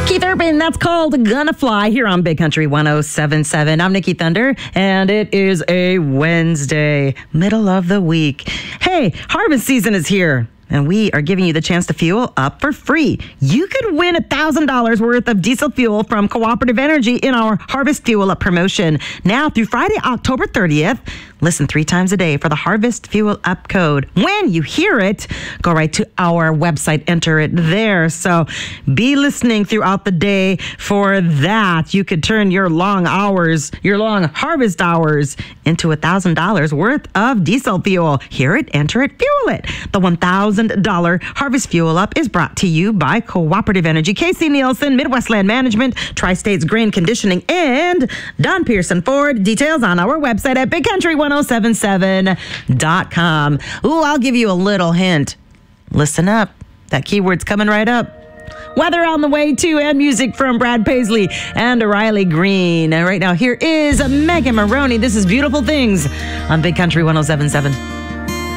Keith Urban, that's called Gonna Fly here on Big Country 107.7. I'm Nikki Thunder, and it is a Wednesday, middle of the week. Hey, harvest season is here, and we are giving you the chance to fuel up for free. You could win $1,000 worth of diesel fuel from Cooperative Energy in our Harvest Fuel Up promotion. Now through Friday, October 30th, listen 3 times a day for the Harvest Fuel Up code. When you hear it, go right to our website, enter it there. So be listening throughout the day for that. You could turn your long hours, your long harvest hours into $1,000 worth of diesel fuel. Hear it, enter it, fuel it. The $1,000 Harvest Fuel Up is brought to you by Cooperative Energy, Casey Nielsen, Midwest Land Management, Tri-States Grain Conditioning, and Don Pearson Ford. Details on our website at bigcountry1077.com. Ooh, I'll give you a little hint. Listen up. That keyword's coming right up. Weather on the way too, and music from Brad Paisley and Riley Green. And right now, here is Megan Maroney. This is Beautiful Things on Big Country 107.7.